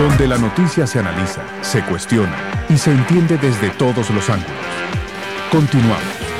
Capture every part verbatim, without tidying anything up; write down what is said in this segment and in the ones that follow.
donde la noticia se analiza, se cuestiona y se entiende desde todos los ángulos. Continuamos.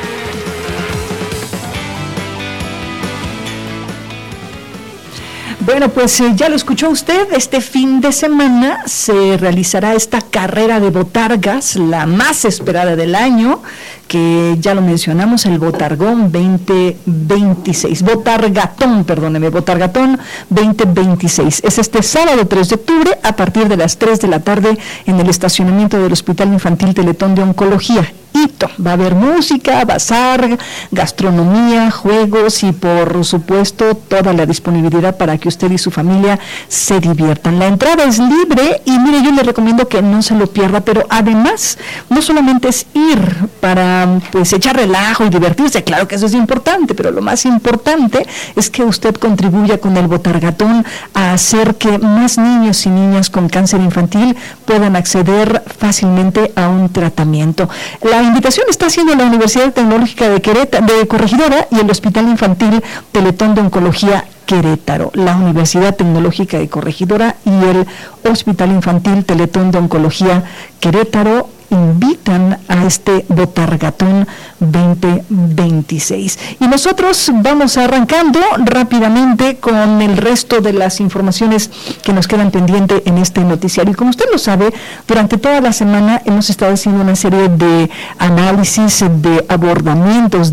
Bueno, pues eh, ya lo escuchó usted, este fin de semana se realizará esta carrera de botargas, la más esperada del año, que ya lo mencionamos, el Botargón veinte veintiséis, Botargatón, perdóneme, Botargatón veinte veintiséis. Es este sábado tres de octubre a partir de las tres de la tarde en el estacionamiento del Hospital Infantil Teletón de Oncología. Hito. Va a haber música, bazar, gastronomía, juegos y por supuesto toda la disponibilidad para que usted y su familia se diviertan. La entrada es libre y mire, yo le recomiendo que no se lo pierda, pero además no solamente es ir para pues echar relajo y divertirse, claro que eso es importante, pero lo más importante es que usted contribuya con el Botargatón a hacer que más niños y niñas con cáncer infantil puedan acceder fácilmente a un tratamiento. La invitación está haciendo la Universidad Tecnológica de Querétaro, de Corregidora, y el Hospital Infantil Teletón de Oncología Querétaro. La Universidad Tecnológica de Corregidora y el Hospital Infantil Teletón de Oncología Querétaro invitan a este Botargatón veinte veintiséis. Y nosotros vamos arrancando rápidamente con el resto de las informaciones que nos quedan pendientes en este noticiario. Y como usted lo sabe, durante toda la semana hemos estado haciendo una serie de análisis, de abordamientos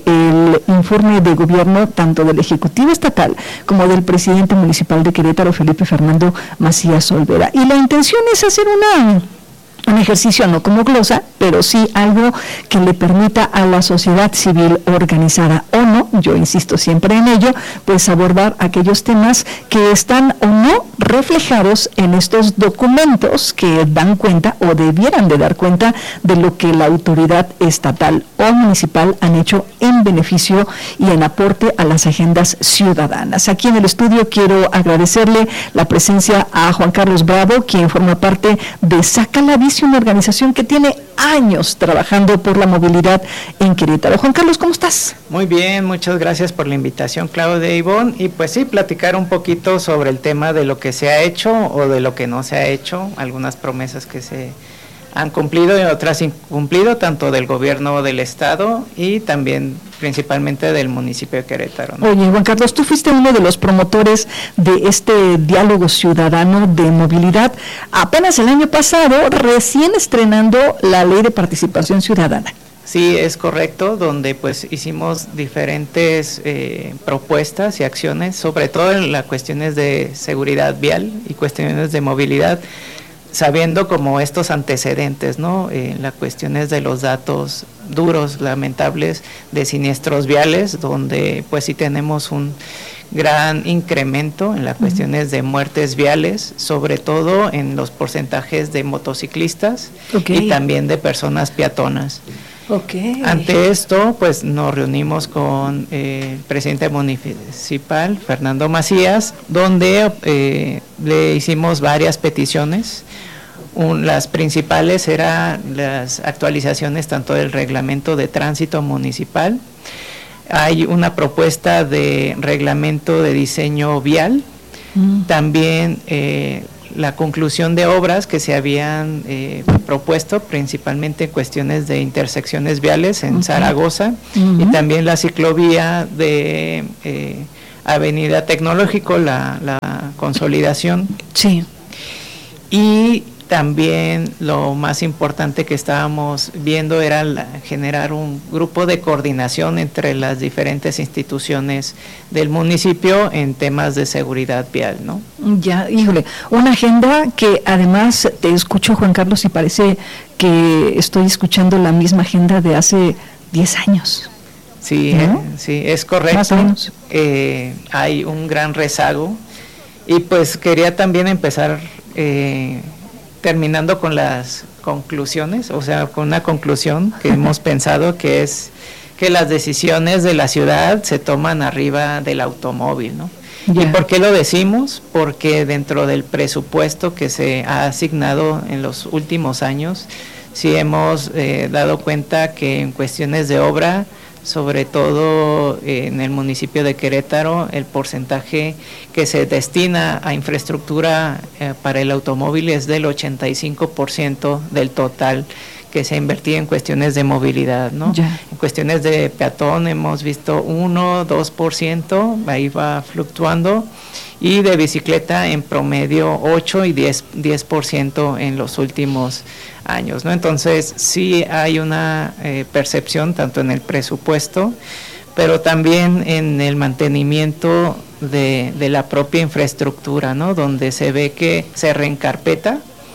del informe de gobierno, tanto del Ejecutivo Estatal como del presidente municipal de Querétaro, Felipe Fernando Macías Olvera. Y la intención es hacer una... un ejercicio no como glosa, pero sí algo que le permita a la sociedad civil organizada o no, yo insisto siempre en ello, pues abordar aquellos temas que están o no reflejados en estos documentos que dan cuenta o debieran de dar cuenta de lo que la autoridad estatal o municipal han hecho en beneficio y en aporte a las agendas ciudadanas. Aquí en el estudio quiero agradecerle la presencia a Juan Carlos Bravo, quien forma parte de Saca la Bici, una organización que tiene años trabajando por la movilidad en Querétaro. Juan Carlos, ¿cómo estás? Muy bien, muchas gracias por la invitación, Claudia y Ivonne, y pues sí, platicar un poquito sobre el tema de lo que se ha hecho o de lo que no se ha hecho, algunas promesas que se han cumplido y otras incumplido, tanto del gobierno del estado y también principalmente del municipio de Querétaro, ¿no? Oye, Juan Carlos, tú fuiste uno de los promotores de este diálogo ciudadano de movilidad, apenas el año pasado, recién estrenando la Ley de Participación Ciudadana. Sí, es correcto, donde pues hicimos diferentes eh, propuestas y acciones, sobre todo en las cuestiones de seguridad vial y cuestiones de movilidad, sabiendo como estos antecedentes, ¿no? Eh, las cuestiones de los datos duros, lamentables, de siniestros viales, donde pues sí tenemos un gran incremento en las cuestiones de muertes viales, sobre todo en los porcentajes de motociclistas, okay, y también de personas peatonas. Okay. Ante esto, pues nos reunimos con eh, el presidente municipal, Fernando Macías, donde eh, le hicimos varias peticiones. Un, las principales eran las actualizaciones tanto del reglamento de tránsito municipal. Hay una propuesta de reglamento de diseño vial, mm. también eh, la conclusión de obras que se habían eh, propuesto, principalmente en cuestiones de intersecciones viales en okay. Zaragoza, uh-huh. y también la ciclovía de eh, Avenida Tecnológico, la, la consolidación. Sí. Y también lo más importante que estábamos viendo era la, generar un grupo de coordinación entre las diferentes instituciones del municipio en temas de seguridad vial, ¿no? Ya, híjole, una agenda que además te escucho, Juan Carlos, y parece que estoy escuchando la misma agenda de hace diez años. Sí, ¿no? eh, sí, es correcto. Más o menos. Eh, hay un gran rezago y pues quería también empezar eh, terminando con las conclusiones, o sea, con una conclusión que hemos pensado, que es que las decisiones de la ciudad se toman arriba del automóvil, ¿no? Yeah. ¿Y por qué lo decimos? Porque dentro del presupuesto que se ha asignado en los últimos años, sí hemos eh, dado cuenta que en cuestiones de obra sobre todo en el municipio de Querétaro, el porcentaje que se destina a infraestructura eh, para el automóvil es del ochenta y cinco por ciento del total que se ha invertido en cuestiones de movilidad, ¿no? Ya. En cuestiones de peatón hemos visto uno, dos por ciento, ahí va fluctuando, y de bicicleta en promedio ocho y diez por ciento en los últimos años, ¿no? Entonces sí hay una eh, percepción tanto en el presupuesto, pero también en el mantenimiento de, de la propia infraestructura, ¿no? Donde se ve que se reencarpeta,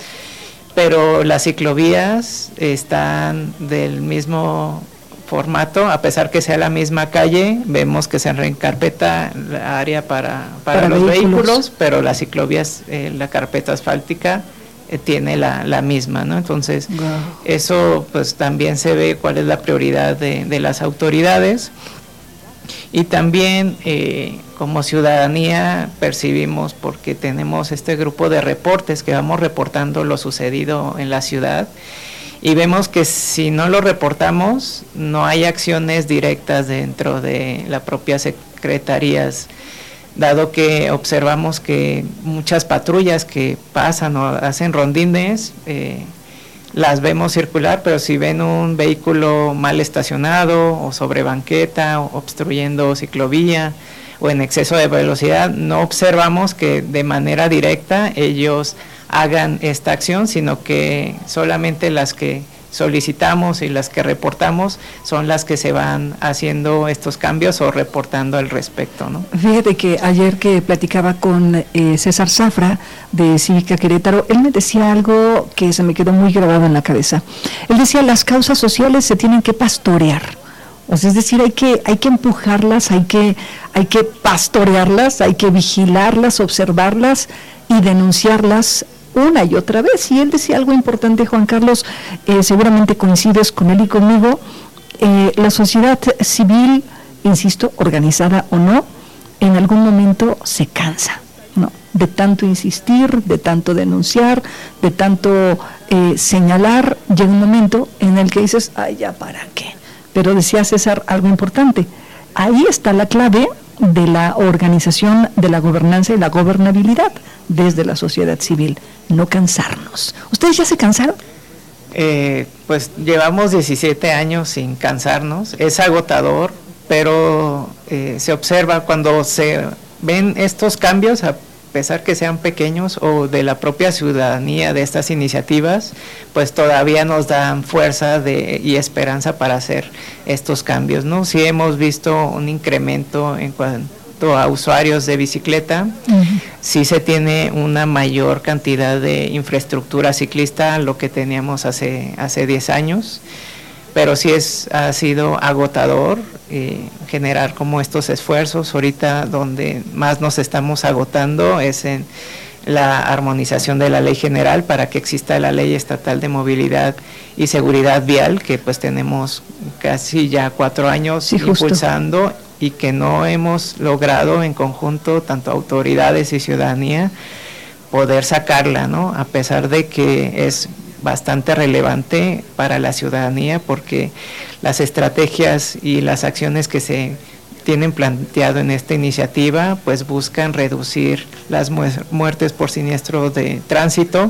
pero las ciclovías están del mismo formato, a pesar que sea la misma calle, vemos que se reencarpeta la área para, para, para los vehículos. vehículos, pero las ciclovías, eh, la carpeta asfáltica eh, tiene la, la misma, ¿no? Entonces, wow. Eso pues también se ve cuál es la prioridad de, de las autoridades. Y también eh, como ciudadanía percibimos, porque tenemos este grupo de reportes que vamos reportando lo sucedido en la ciudad, y vemos que si no lo reportamos no hay acciones directas dentro de las propias secretarías, dado que observamos que muchas patrullas que pasan o hacen rondines, eh, las vemos circular, pero si ven un vehículo mal estacionado o sobre banqueta o obstruyendo ciclovía o en exceso de velocidad, no observamos que de manera directa ellos hagan esta acción, sino que solamente las que solicitamos y las que reportamos son las que se van haciendo estos cambios o reportando al respecto, ¿no? Fíjate que ayer que platicaba con eh, César Zafra de Cívica Querétaro, él me decía algo que se me quedó muy grabado en la cabeza. Él decía, las causas sociales se tienen que pastorear. O sea, es decir, hay que hay que empujarlas, hay que hay que pastorearlas, hay que vigilarlas, observarlas y denunciarlas una y otra vez. Y él decía algo importante, Juan Carlos, eh, seguramente coincides con él y conmigo, eh, la sociedad civil, insisto, organizada o no, en algún momento se cansa, ¿no? De tanto insistir, de tanto denunciar, de tanto eh, señalar, llega un momento en el que dices, ay, ya, ¿para qué? Pero decía César algo importante, ahí está la clave de la organización de la gobernanza y la gobernabilidad desde la sociedad civil, no cansarnos. ¿Ustedes ya se cansaron? Eh, pues llevamos diecisiete años sin cansarnos, es agotador, pero eh, se observa cuando se ven estos cambios, a pesar que sean pequeños o de la propia ciudadanía de estas iniciativas, pues todavía nos dan fuerza de, y esperanza para hacer estos cambios, ¿no? Sí hemos visto un incremento en cuanto a usuarios de bicicleta, uh-huh. Sí se tiene una mayor cantidad de infraestructura ciclista a lo que teníamos hace hace diez años, pero sí es ha sido agotador eh, generar como estos esfuerzos. Ahorita donde más nos estamos agotando es en la armonización de la ley general para que exista la ley estatal de movilidad y seguridad vial, que pues tenemos casi ya cuatro años sí, impulsando y que no hemos logrado en conjunto, tanto autoridades y ciudadanía, poder sacarla, ¿no? A pesar de que es bastante relevante para la ciudadanía, porque las estrategias y las acciones que se tienen planteado en esta iniciativa pues buscan reducir las muertes por siniestro de tránsito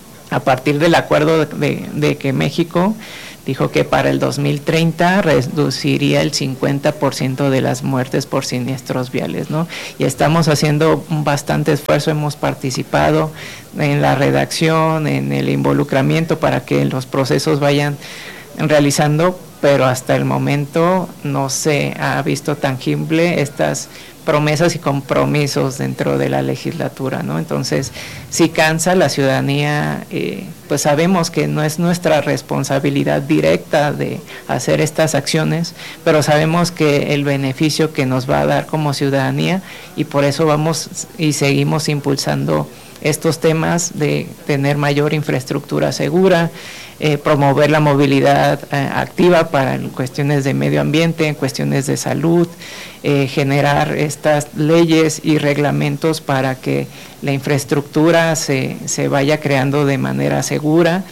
a partir del acuerdo de, de, de que México dijo que para el dos mil treinta reduciría el cincuenta por ciento de las muertes por siniestros viales, ¿no? Y estamos haciendo un bastante esfuerzo, hemos participado en la redacción, en el involucramiento para que los procesos vayan realizando, pero hasta el momento no se ha visto tangible estas promesas y compromisos dentro de la legislatura, ¿no? Entonces, si cansa la ciudadanía, eh, pues sabemos que no es nuestra responsabilidad directa de hacer estas acciones, pero sabemos que el beneficio que nos va a dar como ciudadanía, y por eso vamos y seguimos impulsando estos temas de tener mayor infraestructura segura, eh, promover la movilidad eh, activa para en cuestiones de medio ambiente, en cuestiones de salud, eh, generar estas leyes y reglamentos para que la infraestructura se, se vaya creando de manera segura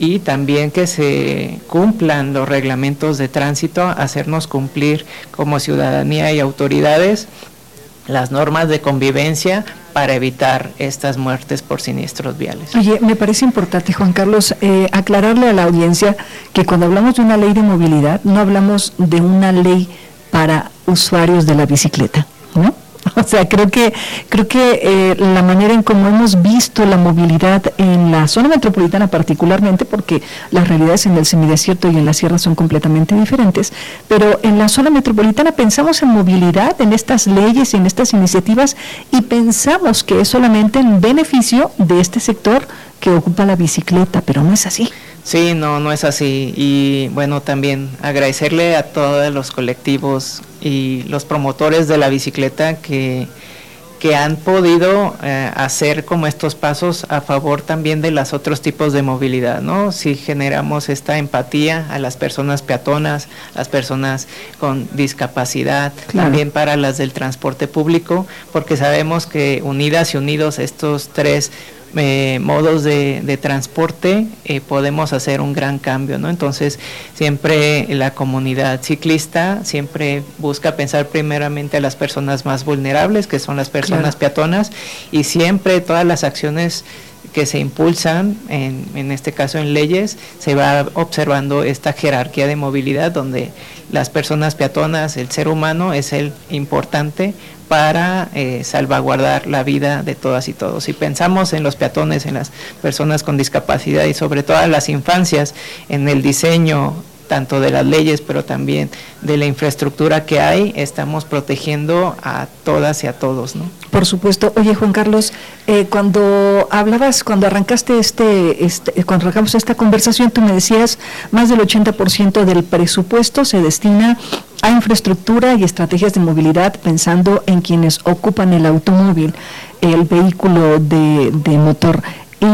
y también que se cumplan los reglamentos de tránsito, hacernos cumplir como ciudadanía y autoridades las normas de convivencia para evitar estas muertes por siniestros viales. Oye, me parece importante, Juan Carlos, eh, aclararle a la audiencia que cuando hablamos de una ley de movilidad, no hablamos de una ley para usuarios de la bicicleta, ¿no? O sea, creo que creo que eh, la manera en cómo hemos visto la movilidad en la zona metropolitana particularmente, porque las realidades en el semidesierto y en la sierra son completamente diferentes, pero en la zona metropolitana pensamos en movilidad, en estas leyes y en estas iniciativas, y pensamos que es solamente en beneficio de este sector que ocupa la bicicleta, pero no es así. Sí, no, no es así. Y bueno, también agradecerle a todos los colectivos y los promotores de la bicicleta que, que han podido eh, hacer como estos pasos a favor también de los otros tipos de movilidad, ¿no? Si generamos esta empatía a las personas peatonas, las personas con discapacidad, claro. También para las del transporte público, porque sabemos que unidas y unidos estos tres Eh, modos de, de transporte eh, podemos hacer un gran cambio, ¿no? Entonces siempre la comunidad ciclista siempre busca pensar primeramente a las personas más vulnerables, que son las personas, claro, peatonas, y siempre todas las acciones que se impulsan, en, en este caso en leyes, se va observando esta jerarquía de movilidad donde las personas peatonas, el ser humano es el importante para eh, salvaguardar la vida de todas y todos. Si pensamos en los peatones, en las personas con discapacidad y sobre todo las infancias, en el diseño tanto de las leyes, pero también de la infraestructura que hay, estamos protegiendo a todas y a todos, ¿no? Por supuesto. Oye, Juan Carlos, eh, cuando hablabas, cuando arrancaste este, este, cuando arrancamos esta conversación, tú me decías, más del ochenta por ciento del presupuesto se destina a infraestructura y estrategias de movilidad, pensando en quienes ocupan el automóvil, el vehículo de, de motor.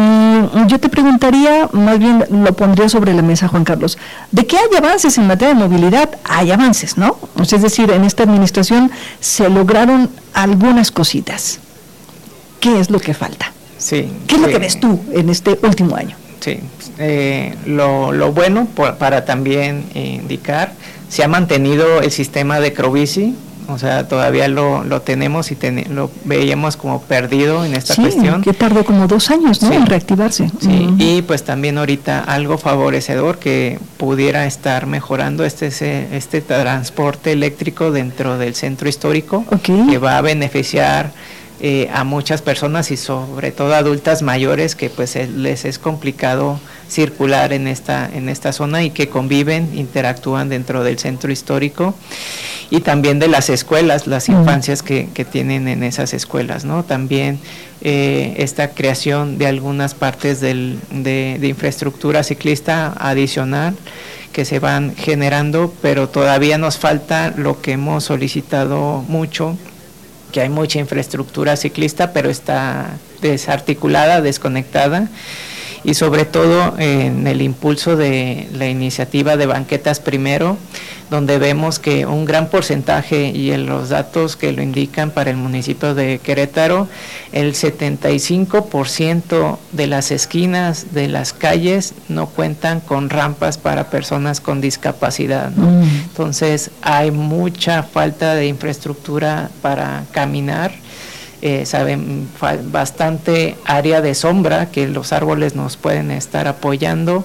Y yo te preguntaría, más bien lo pondría sobre la mesa, Juan Carlos, ¿de qué hay avances en materia de movilidad? Hay avances, ¿no? O sea, es decir, en esta administración se lograron algunas cositas. ¿Qué es lo que falta? Sí. ¿Qué es sí. lo que ves tú en este último año? Sí, eh, lo, lo bueno por, para también indicar, se ha mantenido el sistema de Crobici. O sea, todavía lo, lo tenemos y ten, lo veíamos como perdido en esta sí, cuestión. Que tardó como dos años, ¿no? Sí. En reactivarse. Sí, uh-huh. Y pues también ahorita algo favorecedor que pudiera estar mejorando este, este transporte eléctrico dentro del centro histórico, okay, que va a beneficiar eh, a muchas personas y sobre todo adultas mayores que pues les es complicado circular en esta, en esta zona y que conviven, interactúan dentro del centro histórico. Y también de las escuelas, las infancias que, que tienen en esas escuelas, ¿no? También eh, esta creación de algunas partes del, de, de infraestructura ciclista adicional que se van generando, pero todavía nos falta lo que hemos solicitado mucho, que hay mucha infraestructura ciclista, pero está desarticulada, desconectada, y sobre todo en el impulso de la iniciativa de Banquetas Primero, donde vemos que un gran porcentaje, y en los datos que lo indican para el municipio de Querétaro, el setenta y cinco por ciento de las esquinas de las calles no cuentan con rampas para personas con discapacidad, ¿no? Mm. Entonces hay mucha falta de infraestructura para caminar. Eh, saben, bastante área de sombra que los árboles nos pueden estar apoyando,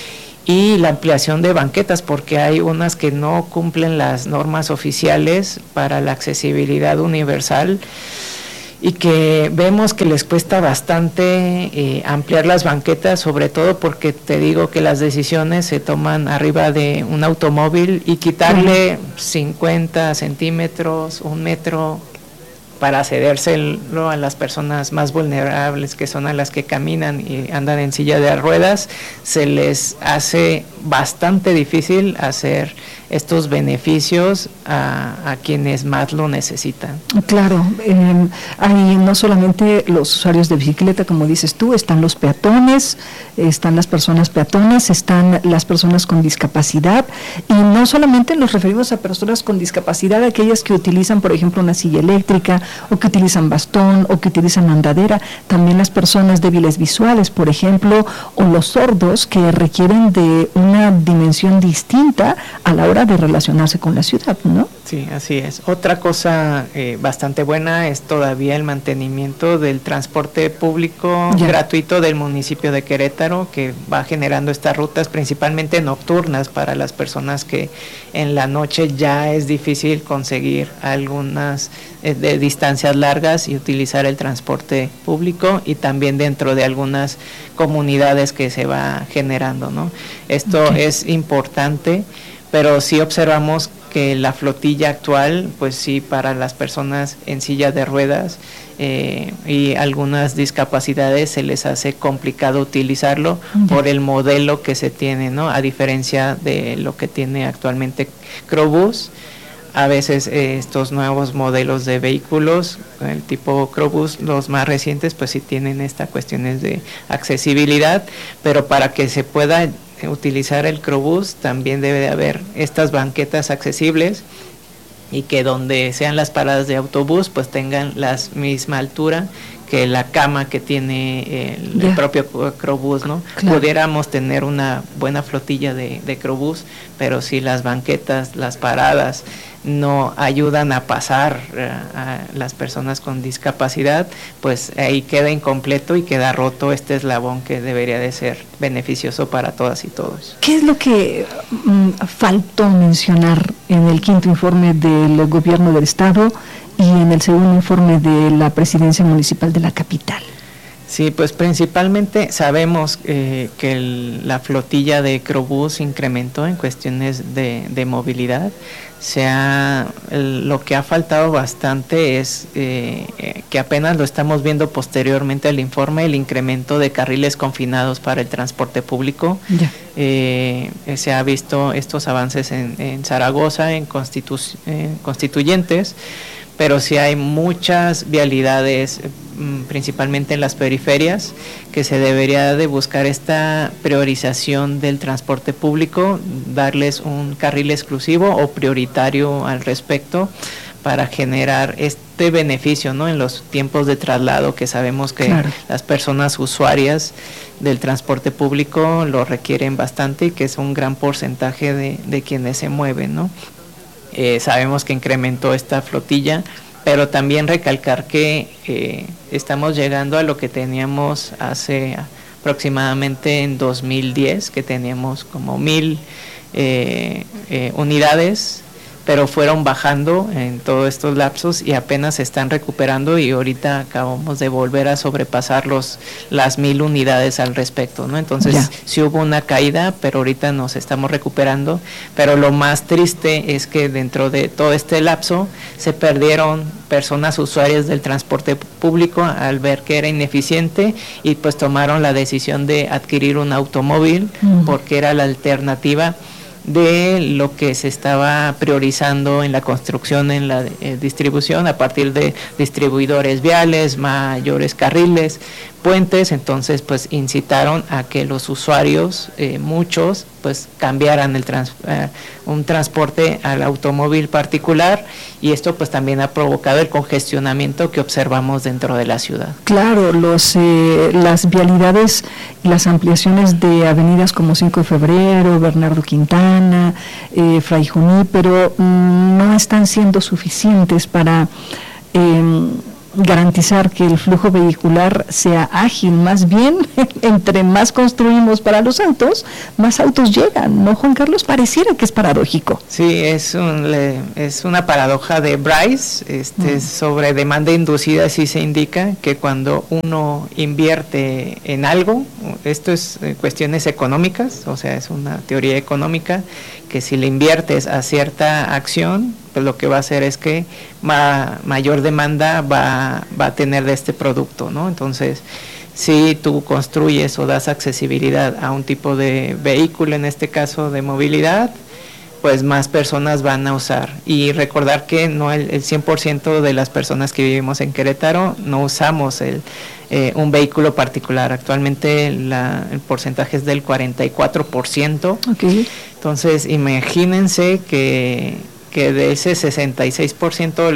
y la ampliación de banquetas, porque hay unas que no cumplen las normas oficiales para la accesibilidad universal y que vemos que les cuesta bastante eh, ampliar las banquetas, sobre todo porque te digo que las decisiones se toman arriba de un automóvil y quitarle cincuenta centímetros, un metro, para cedérselo a las personas más vulnerables, que son a las que caminan y andan en silla de ruedas, se les hace bastante difícil hacer estos beneficios a, a quienes más lo necesitan. Claro, eh, hay no solamente los usuarios de bicicleta, como dices tú, están los peatones, están las personas peatonas, están las personas con discapacidad, y no solamente nos referimos a personas con discapacidad, aquellas que utilizan, por ejemplo, una silla eléctrica, o que utilizan bastón, o que utilizan andadera, también las personas débiles visuales, por ejemplo, o los sordos, que requieren de una dimensión distinta a la hora de relacionarse con la ciudad, ¿no? Sí, así es. Otra cosa eh, bastante buena es todavía el mantenimiento del transporte público ya. gratuito del municipio de Querétaro, que va generando estas rutas principalmente nocturnas para las personas que en la noche ya es difícil conseguir algunas eh, de distancias largas y utilizar el transporte público, y también dentro de algunas comunidades que se va generando, ¿no? Esto okay. es importante, pero sí observamos que la flotilla actual, pues sí, para las personas en silla de ruedas eh, y algunas discapacidades se les hace complicado utilizarlo uh-huh. por el modelo que se tiene, ¿no? A diferencia de lo que tiene actualmente Crobús. A veces eh, estos nuevos modelos de vehículos, el tipo Crobús, los más recientes, pues sí tienen estas cuestiones de accesibilidad, pero para que se pueda utilizar el Crobús también debe de haber estas banquetas accesibles, y que donde sean las paradas de autobús pues tengan la misma altura que la cama que tiene el, yeah. el propio Crobús, ¿no? Claro. Pudiéramos tener una buena flotilla de, de Crobús, pero si las banquetas, las paradas no ayudan a pasar uh, a las personas con discapacidad, pues ahí queda incompleto y queda roto este eslabón que debería de ser beneficioso para todas y todos. ¿Qué es lo que um, faltó mencionar en el quinto informe del gobierno del estado y en el segundo informe de la presidencia municipal de la capital? Sí, pues principalmente sabemos eh, que el, la flotilla de Crobús incrementó en cuestiones de, de movilidad. Se ha, el, lo que ha faltado bastante es eh, eh, que apenas lo estamos viendo posteriormente al informe, el incremento de carriles confinados para el transporte público. Yeah. Eh, se ha visto estos avances en, en Zaragoza, en, Constitu, en Constituyentes, pero sí hay muchas vialidades, principalmente en las periferias, que se debería de buscar esta priorización del transporte público, darles un carril exclusivo o prioritario al respecto, para generar este beneficio, ¿no? En los tiempos de traslado, que sabemos que claro. las personas usuarias del transporte público lo requieren bastante, y que es un gran porcentaje de, de quienes se mueven, ¿no? Eh, sabemos que incrementó esta flotilla, pero también recalcar que eh, estamos llegando a lo que teníamos hace aproximadamente en dos mil diez, que teníamos como mil eh, eh, unidades, pero fueron bajando en todos estos lapsos y apenas se están recuperando, y ahorita acabamos de volver a sobrepasar los, las mil unidades al respecto, ¿no? Entonces ya. sí hubo una caída, pero ahorita nos estamos recuperando, pero lo más triste es que dentro de todo este lapso se perdieron personas usuarias del transporte público al ver que era ineficiente, y pues tomaron la decisión de adquirir un automóvil uh-huh. porque era la alternativa de lo que se estaba priorizando en la construcción, en la eh, distribución, a partir de distribuidores viales, mayores carriles, puentes. Entonces pues incitaron a que los usuarios, eh, muchos, pues cambiaran el trans, eh, un transporte al automóvil particular, y esto pues también ha provocado el congestionamiento que observamos dentro de la ciudad. Claro, los eh, las vialidades y las ampliaciones de avenidas como cinco de febrero, Bernardo Quintana, eh, Fray Junípero, mmm, no están siendo suficientes para eh, garantizar que el flujo vehicular sea ágil. Más bien, entre más construimos para los autos, más autos llegan, ¿no, Juan Carlos? Pareciera que es paradójico. Sí, es un le, es una paradoja de Bryce. Este, mm. Sobre demanda inducida sí se indica que cuando uno invierte en algo, esto es cuestiones económicas, o sea, es una teoría económica, que si le inviertes a cierta acción, pues lo que va a hacer es que ma, mayor demanda va, va a tener de este producto, ¿no? Entonces, si tú construyes o das accesibilidad a un tipo de vehículo, en este caso de movilidad, pues más personas van a usar. Y recordar que no el, el cien por ciento de las personas que vivimos en Querétaro no usamos el, eh, un vehículo particular. Actualmente la, el porcentaje es del cuarenta y cuatro por ciento. Okay. Entonces, imagínense que, que de ese sesenta y seis por ciento,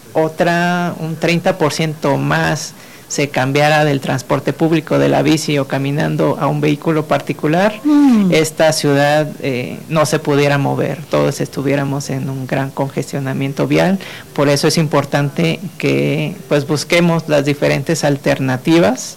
otra, un treinta por ciento más se cambiara del transporte público, de la bici o caminando a un vehículo particular, mm. esta ciudad eh, no se pudiera mover, todos estuviéramos en un gran congestionamiento vial. Por eso es importante que pues busquemos las diferentes alternativas,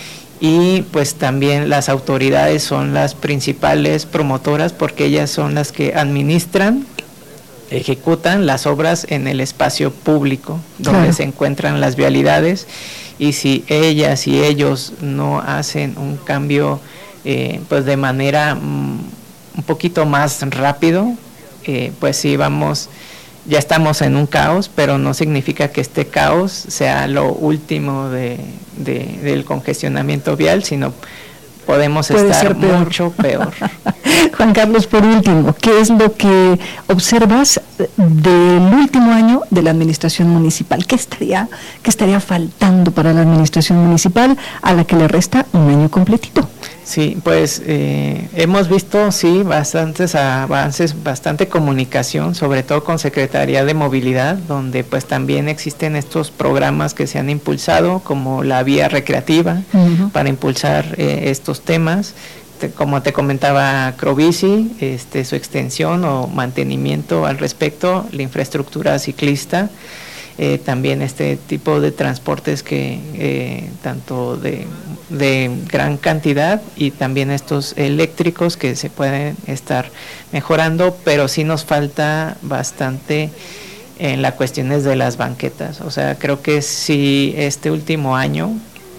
y pues también las autoridades son las principales promotoras, porque ellas son las que administran, ejecutan las obras en el espacio público donde claro. se encuentran las vialidades. Y si ellas y ellos no hacen un cambio eh, pues de manera mm, un poquito más rápido, eh, pues sí vamos, ya estamos en un caos, pero no significa que este caos sea lo último de, de, del congestionamiento vial, sino podemos Puede estar peor. mucho peor. Juan Carlos, por último, ¿qué es lo que observas del último año de la administración municipal? ¿Qué estaría, qué estaría faltando para la administración municipal a la que le resta un año completito? Sí, pues eh, hemos visto, sí, bastantes avances, bastante comunicación, sobre todo con Secretaría de Movilidad, donde pues también existen estos programas que se han impulsado, como la vía recreativa, uh-huh. para impulsar eh, estos temas. Te, como te comentaba, Crobici, este, su extensión o mantenimiento al respecto, la infraestructura ciclista, eh, también este tipo de transportes que eh, tanto de, de gran cantidad, y también estos eléctricos que se pueden estar mejorando, pero sí nos falta bastante en las cuestiones de las banquetas. O sea, creo que sí, este último año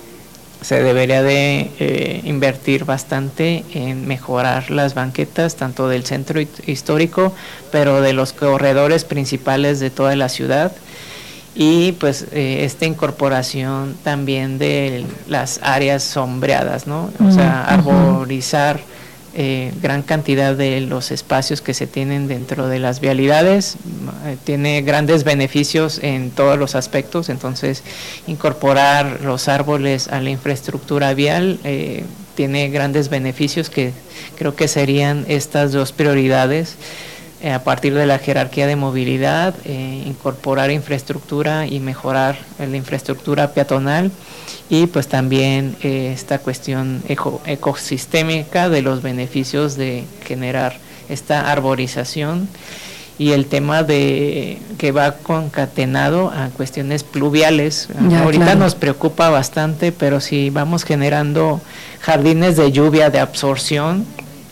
se debería de eh, invertir bastante en mejorar las banquetas, tanto del centro histórico, pero de los corredores principales de toda la ciudad, y pues eh, esta incorporación también de las áreas sombreadas, ¿no? O uh-huh, sea, arborizar eh, gran cantidad de los espacios que se tienen dentro de las vialidades, eh, tiene grandes beneficios en todos los aspectos. Entonces, incorporar los árboles a la infraestructura vial eh, tiene grandes beneficios, que creo que serían estas dos prioridades. A partir de la jerarquía de movilidad, eh, incorporar infraestructura y mejorar la infraestructura peatonal, y pues también eh, esta cuestión eco, ecosistémica de los beneficios de generar esta arborización, y el tema de que va concatenado a cuestiones pluviales. Ya, ahorita claro. nos preocupa bastante, pero si vamos generando jardines de lluvia, de absorción,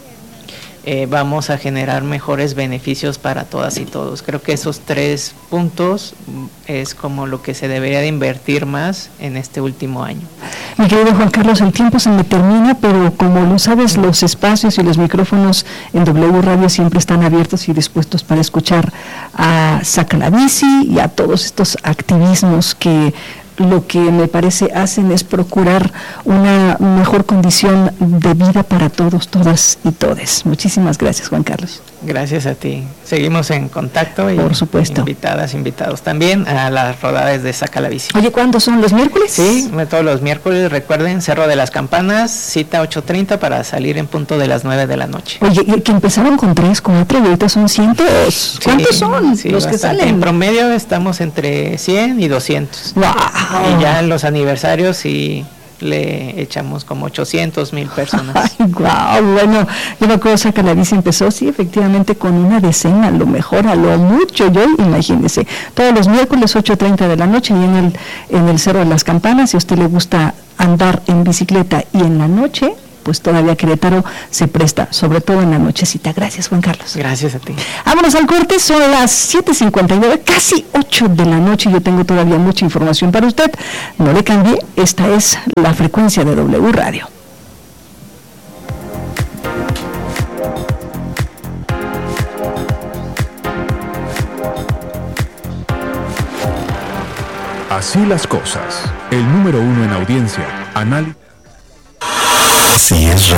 Eh, vamos a generar mejores beneficios para todas y todos. Creo que esos tres puntos es como lo que se debería de invertir más en este último año. Mi querido Juan Carlos, el tiempo se me termina, pero como lo sabes, los espacios y los micrófonos en W Radio siempre están abiertos y dispuestos para escuchar a Saca la Bici y a todos estos activismos que lo que me parece hacen es procurar una mejor condición de vida para todos, todas y todes. Muchísimas gracias, Juan Carlos. Gracias a ti. Seguimos en contacto y por supuesto. Invitadas, invitados también a las rodadas de Saca la Bici. Oye, ¿cuándo son? ¿Los miércoles? Sí, todos los miércoles. Recuerden, Cerro de las Campanas, cita ocho treinta para salir en punto de las nueve de la noche. Oye, que empezaron con tres, cuatro y ahorita son cientos. ¿Cuántos sí, son sí, los bastante. que salen? En promedio estamos entre cien y doscientos. ¡Wow! Y ya en los aniversarios sí le echamos como ochocientos mil personas. Ay, wow, bueno, yo me acuerdo, Saca la Bici empezó, sí, efectivamente, con una decena, a lo mejor, a lo mucho, yo, imagínese, todos los miércoles ocho treinta de la noche, y en el, en el Cerro de las Campanas. Si a usted le gusta andar en bicicleta y en la noche, pues todavía Querétaro se presta, sobre todo en la nochecita. Gracias, Juan Carlos. Gracias a ti. Vámonos al corte, son las siete cincuenta y nueve, casi ocho de la noche, yo tengo todavía mucha información para usted. No le cambie, esta es la frecuencia de W Radio. Así las cosas. El número uno en audiencia. Análisis. Así es radio.